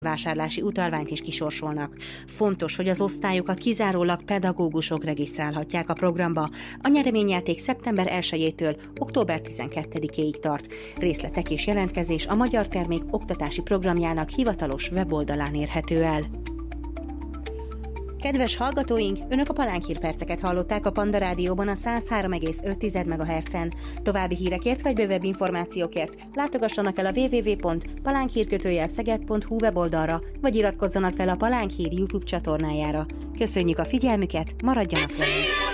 vásárlási utalványt is kisorsolnak. Fontos, hogy az osztályokat kizárólag pedagógusok regisztrálhatják a programba. A nyereményjáték szeptember 1-től október 12-ig tart. Részletek és jelentkezés a Magyar Termék oktatási programjának hivatalos weboldalán érhető el. Kedves hallgatóink, Önök a Palánk Hírperceket hallották a Panda Rádióban a 103,5 MHz-en. További hírekért vagy bővebb információkért látogassanak el a www.palánkhír-szeged.hu weboldalra, vagy iratkozzanak fel a Palánk Hír YouTube csatornájára. Köszönjük a figyelmüket, maradjanak velünk!